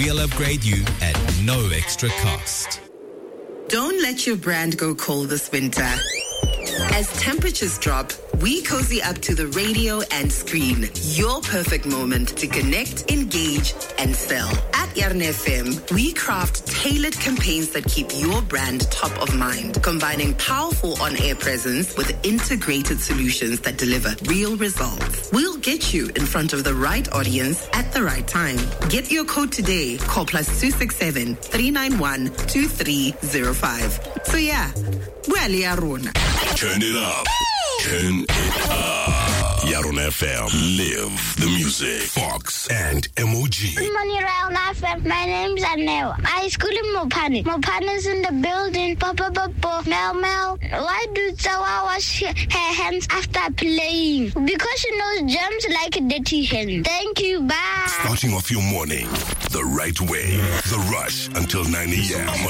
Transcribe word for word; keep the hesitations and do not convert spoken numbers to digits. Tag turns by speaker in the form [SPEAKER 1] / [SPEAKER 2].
[SPEAKER 1] We'll upgrade you at no extra cost.
[SPEAKER 2] Don't let your brand go cold this winter. As temperatures drop, we cozy up to the radio and screen. Your perfect moment to connect, engage, and sell. At Yarn F M, we craft tailored campaigns that keep your brand top of mind, combining powerful on-air presence with integrated solutions that deliver real results. We'll get you in front of the right audience at the right time. Get your code today. Call plus two six seven, three nine one, two three zero five. So yeah, well, Yarona.
[SPEAKER 3] Turn it up. Turn it up. Yarn F M. Live the music. Fox and M O G.
[SPEAKER 4] Good morning, Yarn F M. My name's Anel. I school in Mopane. Mopane is in the building. Papa, papa, Mel, Mel. Why do Zawa wash her hands after playing? Because she knows germs like dirty hands. Thank you. Bye.
[SPEAKER 3] Starting off your morning the right way. The Rush until nine a.m.